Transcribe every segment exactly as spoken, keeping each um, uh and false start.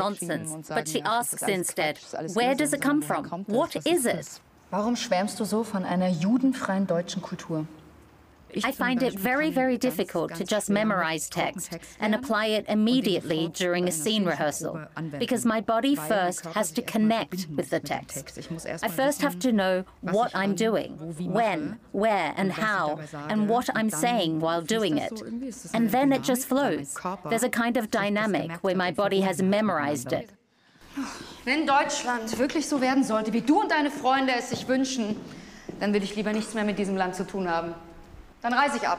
nonsense, but she asks instead, where does it come from? What is it? Warum schwärmst du so von einer judenfreien deutschen Kultur? I find it very, very difficult to just memorize text and apply it immediately during a scene rehearsal, because my body first has to connect with the text. I first have to know what I'm doing, when, where, and how, and what I'm saying while doing it. And then it just flows. There's a kind of dynamic where my body has memorized it. Wenn Deutschland wirklich so werden sollte, wie du und deine Freunde es sich wünschen, dann will ich lieber nichts mehr mit diesem Land zu tun haben. Dann reise ich ab.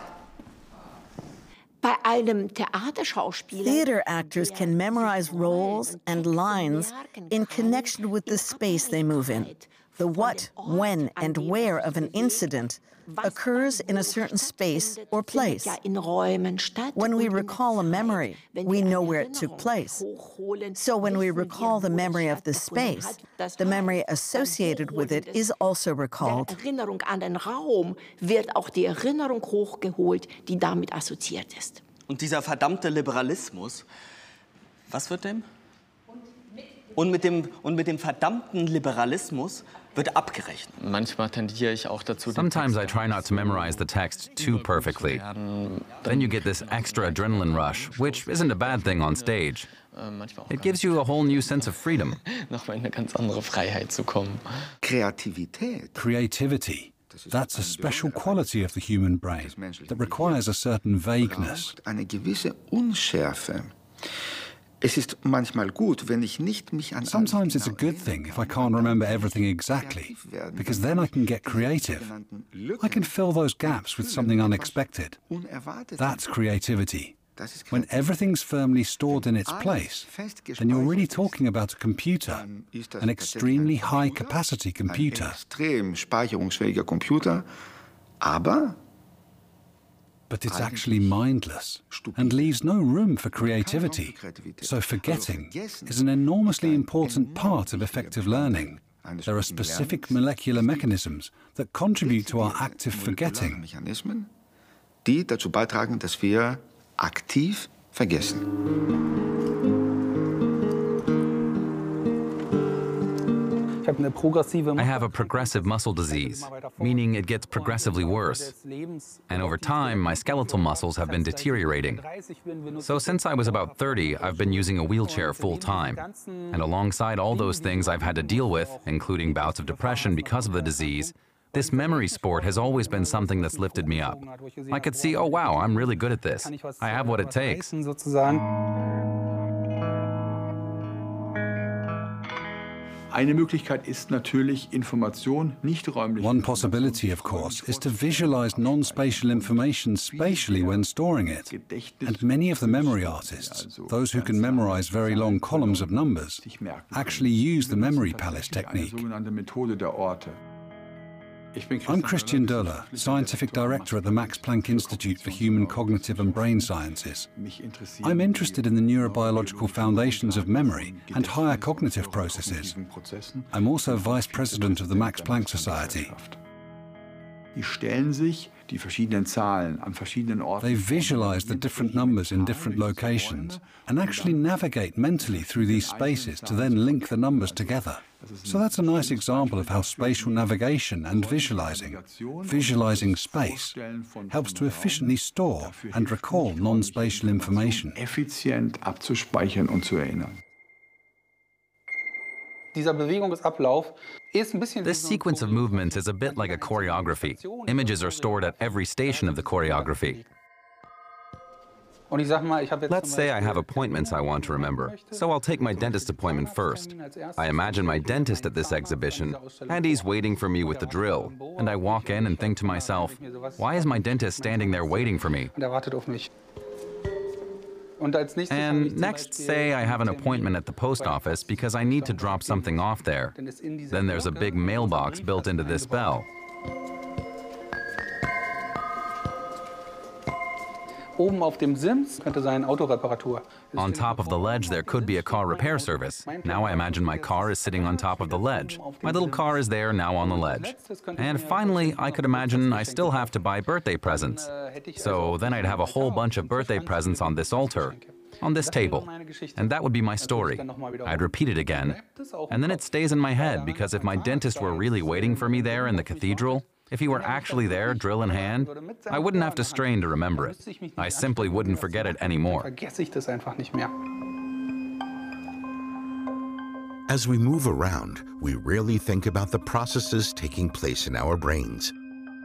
Theater actors can memorize roles and lines in connection with the space they move in. The what, when, and where of an incident occurs in a certain space or place. When we recall a memory, we know where it took place. So when we recall the memory of the space, the memory associated with it is also recalled. Erinnerung an den Raum wird auch die Erinnerung hochgeholt, die damit assoziiert ist. Und dieser verdammte Liberalismus, was wird dem? Und mit dem, und mit dem verdammten Liberalismus wird abgerechnet. Manchmal tendiere ich auch dazu. Sometimes I try not to memorize the text too perfectly. Then you get this extra adrenaline rush, which isn't a bad thing on stage. It gives you a whole new sense of freedom. Noch mal in eine ganz andere Freiheit zu kommen. Kreativität. Creativity. That's a special quality of the human brain that requires a certain vagueness. Eine gewisse Unschärfe. Es ist manchmal gut, wenn ich nicht mich an Sometimes it's a good thing if I can't remember everything exactly, because then I can get creative. I can fill those gaps with something unexpected. That's creativity. When everything's firmly stored in its place, then you're really talking about a computer, an extremely high-capacity computer. Extrem speicherungsfähiger Computer, aber but it's actually mindless and leaves no room for creativity. So forgetting is an enormously important part of effective learning. There are specific molecular mechanisms that contribute to our active forgetting. Die dazu beitragen, dass wir aktiv vergessen. I have a progressive muscle disease, meaning it gets progressively worse. And over time, my skeletal muscles have been deteriorating. So since I was about thirty, I've been using a wheelchair full-time. And alongside all those things I've had to deal with, including bouts of depression because of the disease, this memory sport has always been something that's lifted me up. I could see, oh wow, I'm really good at this. I have what it takes. Eine Möglichkeit ist natürlich, Information nicht räumlich. One possibility, of course, is to visualize non-spatial information spatially when storing it. And many of the memory artists, those who can memorize very long columns of numbers, actually use the memory palace technique. I'm Christian Döller, Scientific Director at the Max Planck Institute for Human Cognitive and Brain Sciences. I'm interested in the neurobiological foundations of memory and higher cognitive processes. I'm also Vice President of the Max Planck Society. Die stellen sich die verschiedenen Zahlen an verschiedenen Orten. They visualize the different numbers in different locations and actually navigate mentally through these spaces to then link the numbers together. So that's a nice example of how spatial navigation and visualizing, visualizing space, helps to efficiently store and recall non-spatial information. Effizient abzuspeichern und zu erinnern. This sequence of movements is a bit like a choreography. Images are stored at every station of the choreography. Let's say I have appointments I want to remember, so I'll take my dentist appointment first. I imagine my dentist at this exhibition, and he's waiting for me with the drill. And I walk in and think to myself, why is my dentist standing there waiting for me? And next, say I have an appointment at the post office because I need to drop something off there. Then there's a big mailbox built into this bell. On top of the ledge, there could be a car repair service. Now I imagine my car is sitting on top of the ledge. My little car is there now on the ledge. And finally, I could imagine I still have to buy birthday presents. So then I'd have a whole bunch of birthday presents on this altar. on this table. And that would be my story. I'd repeat it again. And then it stays in my head, because if my dentist were really waiting for me there in the cathedral, if he were actually there, drill in hand, I wouldn't have to strain to remember it. I simply wouldn't forget it anymore. As we move around, we rarely think about the processes taking place in our brains.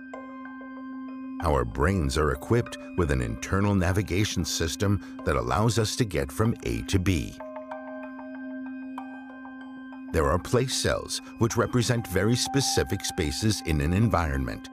Our brains are equipped with an internal navigation system that allows us to get from A to B. There are place cells, which represent very specific spaces in an environment.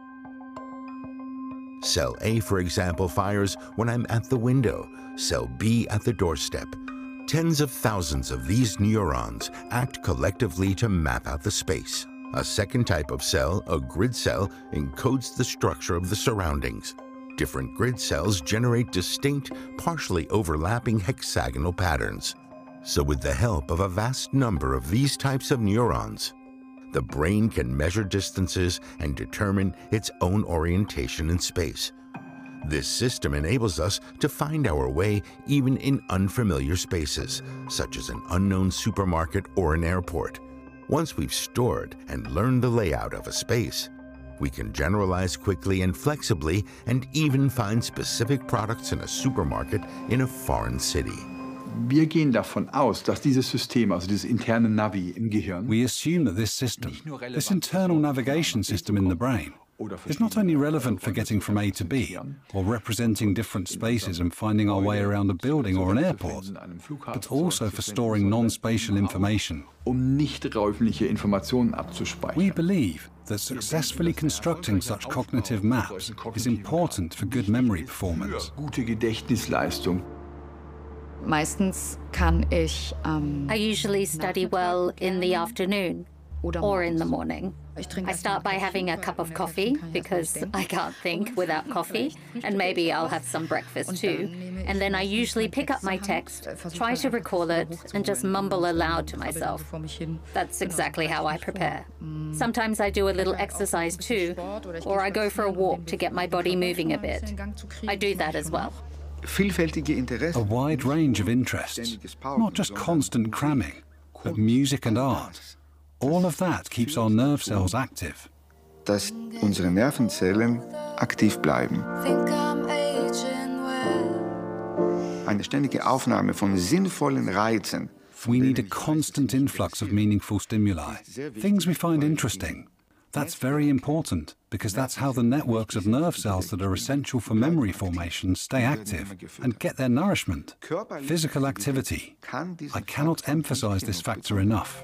Cell A, for example, fires when I'm at the window, cell B at the doorstep. Tens of thousands of these neurons act collectively to map out the space. A second type of cell, a grid cell, encodes the structure of the surroundings. Different grid cells generate distinct, partially overlapping hexagonal patterns. So with the help of a vast number of these types of neurons, the brain can measure distances and determine its own orientation in space. This system enables us to find our way even in unfamiliar spaces, such as an unknown supermarket or an airport. Once we've stored and learned the layout of a space, we can generalize quickly and flexibly and even find specific products in a supermarket in a foreign city. Wir gehen davon aus, dass dieses System, also dieses interne Navi im Gehirn, we assume that this system, this internal navigation system in the brain, is not only relevant for getting from A to B, or representing different spaces and finding our way around a building or an airport, but also for storing non-spatial information. Um nicht räumliche Informationen abzuspeichern. We believe that successfully constructing such cognitive maps is important for good memory performance. Gute Gedächtnisleistung. Meistens kann ich ähm, I usually study well in the afternoon or in the morning. I start by having a cup of coffee because I can't think without coffee, and maybe I'll have some breakfast too. And then I usually pick up my text, try to recall it, and just mumble aloud to myself. That's exactly how I prepare. Sometimes I do a little exercise too, or I go for a walk to get my body moving a bit. I do that as well. A wide range of interests, not just constant cramming, but music and art. All of that keeps our nerve cells active. Dass unsere Nervenzellen aktiv bleiben. Eine ständige Aufnahme von sinnvollen Reizen. We need a constant influx of meaningful stimuli, things we find interesting. That's very important, because that's how the networks of nerve cells that are essential for memory formation stay active and get their nourishment. Physical activity. I cannot emphasize this factor enough.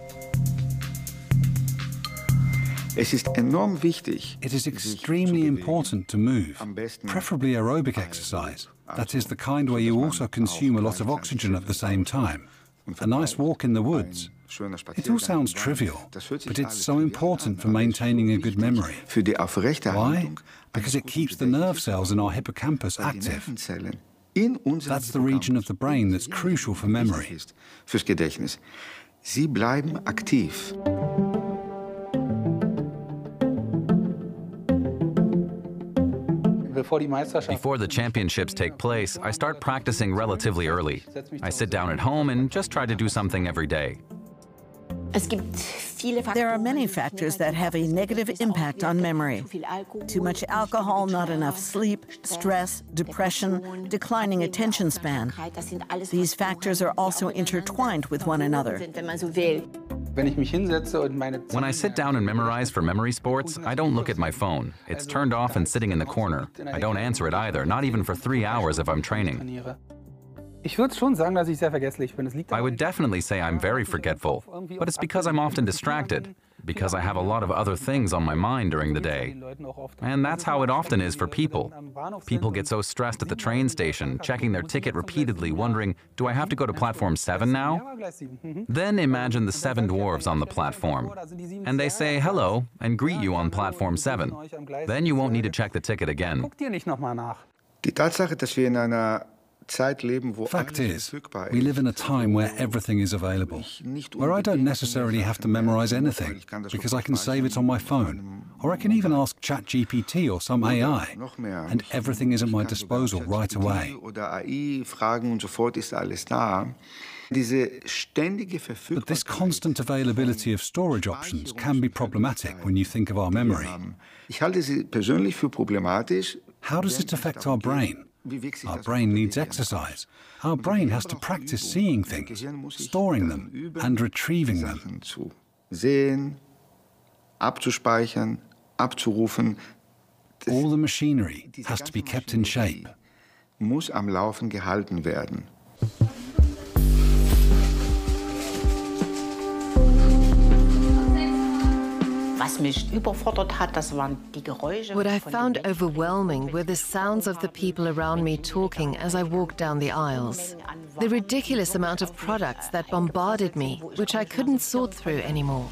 Es ist enorm wichtig. It is extremely important to move, preferably aerobic exercise. That is the kind where you also consume a lot of oxygen at the same time. A nice walk in the woods. It all sounds trivial, but it's so important for maintaining a good memory. Why? Because it keeps the nerve cells in our hippocampus active. That's the region of the brain that's crucial for memory. Fürs Gedächtnis. Sie bleiben aktiv. Before the championships take place, I start practicing relatively early. I sit down at home and just try to do something every day. There are many factors that have a negative impact on memory. Too much alcohol, not enough sleep, stress, depression, declining attention span. These factors are also intertwined with one another. When I sit down and memorize for memory sports, I don't look at my phone. It's turned off and sitting in the corner. I don't answer it either, not even for three hours if I'm training. I would definitely say I'm very forgetful, but it's because I'm often distracted, because I have a lot of other things on my mind during the day. And that's how it often is for people. People get so stressed at the train station, checking their ticket repeatedly, wondering, do I have to go to platform seven now? Then imagine the seven dwarves on the platform, and they say hello and greet you on platform seven. Then you won't need to check the ticket again. Die Tatsache, dass wir in einer Fact is, we live in a time where everything is available, where I don't necessarily have to memorize anything, because I can save it on my phone, or I can even ask ChatGPT or some A I, and everything is at my disposal right away. But this constant availability of storage options can be problematic when you think of our memory. How does it affect our brain? Our brain needs exercise. Our brain has to practice seeing things, storing them, and retrieving them. All the machinery has to be kept in shape. What I found overwhelming were the sounds of the people around me talking as I walked down the aisles. The ridiculous amount of products that bombarded me, which I couldn't sort through anymore.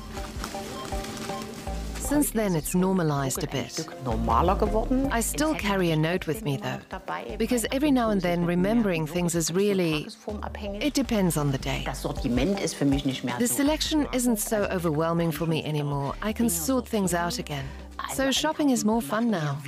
Since then, it's normalized a bit. I still carry a note with me, though, because every now and then remembering things is really... it depends on the day. The selection isn't so overwhelming for me anymore. I can sort things out again. So shopping is more fun now.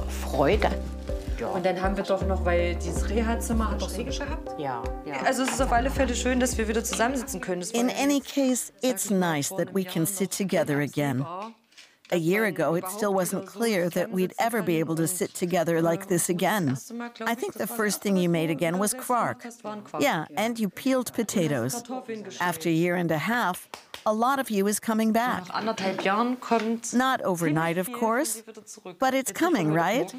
Und dann haben wir doch noch, weil dieses Reha-Zimmer hat doch Sie gehabt? Ja. Also es ist auf alle Fälle schön, dass wir wieder zusammensitzen können. In any case, it's nice that we can sit together again. A year ago, it still wasn't clear that we'd ever be able to sit together like this again. I think the first thing you made again was Quark. Yeah, and you peeled potatoes. After a year and a half, a lot of you is coming back. Not overnight, of course, but it's coming, right?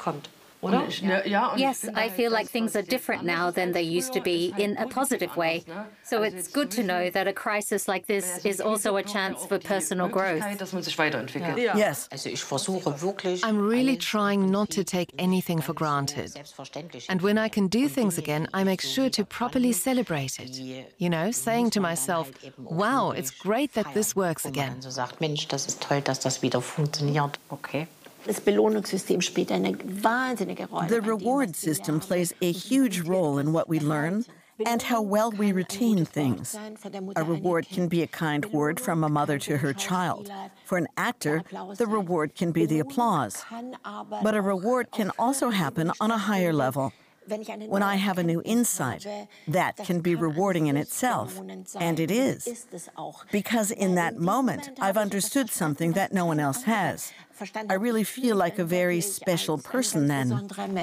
Yes, I feel like things are different now than they used to be in a positive way. So it's good to know that a crisis like this is also a chance for personal growth. Yes. I'm really trying not to take anything for granted. And when I can do things again, I make sure to properly celebrate it. You know, saying to myself, wow, it's great that this works again. Okay. The reward system plays a huge role in what we learn and how well we retain things. A reward can be a kind word from a mother to her child. For an actor, the reward can be the applause. But a reward can also happen on a higher level. When I have a new insight, that can be rewarding in itself, and it is, because in that moment, I've understood something that no one else has. I really feel like a very special person then.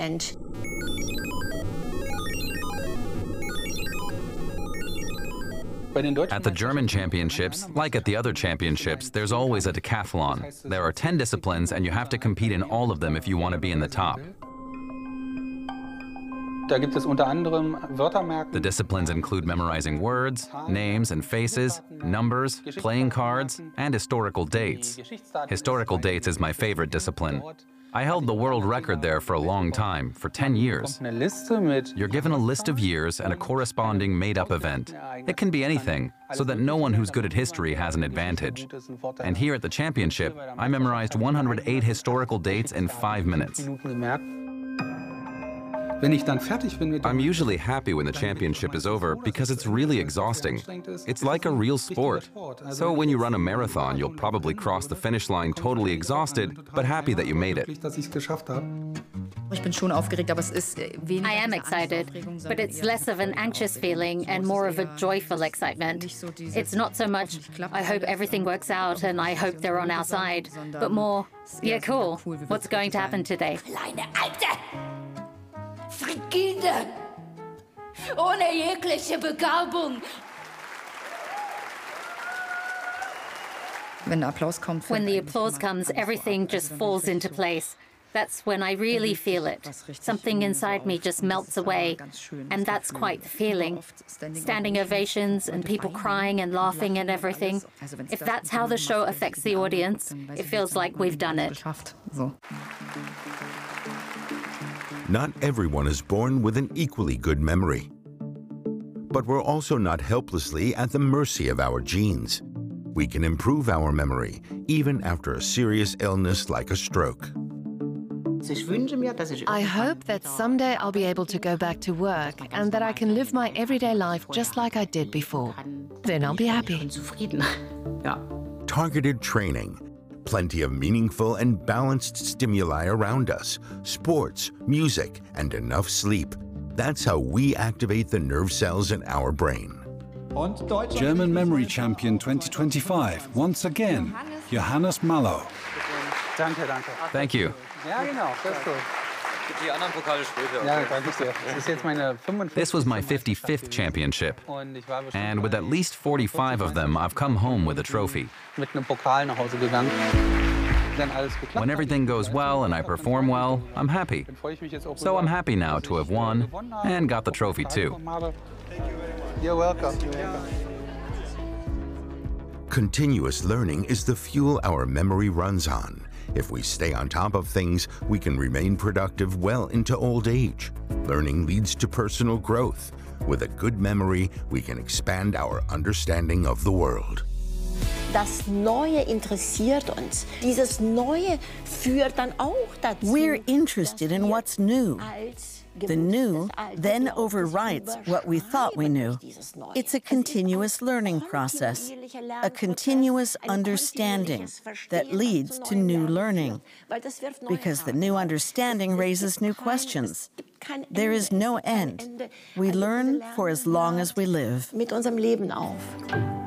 At the German championships, like at the other championships, there's always a decathlon. There are ten disciplines, and you have to compete in all of them if you want to be in the top. The disciplines include memorizing words, names and faces, numbers, playing cards, and historical dates. Historical dates is my favorite discipline. I held the world record there for a long time, for ten years. You're given a list of years and a corresponding made-up event. It can be anything, so that no one who's good at history has an advantage. And here at the championship, I memorized one hundred eight historical dates in five minutes. I'm usually happy when the championship is over because it's really exhausting. It's like a real sport. So when you run a marathon, you'll probably cross the finish line totally exhausted, but happy that you made it. I am excited, but it's less of an anxious feeling and more of a joyful excitement. It's not so much, I hope everything works out and I hope they're on our side, but more, yeah, cool, what's going to happen today? Frigide! Ohne jegliche Begabung! When the applause comes, everything just falls into place. That's when I really feel it. Something inside me just melts away, and that's quite the feeling. Standing ovations and people crying and laughing and everything. If that's how the show affects the audience, it feels like we've done it. Not everyone is born with an equally good memory. But we're also not helplessly at the mercy of our genes. We can improve our memory, even after a serious illness like a stroke. I hope that someday I'll be able to go back to work and that I can live my everyday life just like I did before. Then I'll be happy. Targeted training, plenty of meaningful and balanced stimuli around us, sports, music, and enough sleep. That's how we activate the nerve cells in our brain. German memory champion twenty twenty-five, once again, Johannes Mallow. Thank you. This was my fifty-fifth championship, and with at least forty-five of them, I've come home with a trophy. When everything goes well and I perform well, I'm happy. So I'm happy now to have won and got the trophy too. You're welcome. Continuous learning is the fuel our memory runs on. If we stay on top of things, we can remain productive well into old age. Learning leads to personal growth. With a good memory, we can expand our understanding of the world. Das Neue interessiert uns. Dieses Neue führt dann auch dazu. We're interested in what's new. The new then overwrites what we thought we knew. It's a continuous learning process, a continuous understanding that leads to new learning, because the new understanding raises new questions. There is no end. We learn for as long as we live. Mit unserem Leben auf.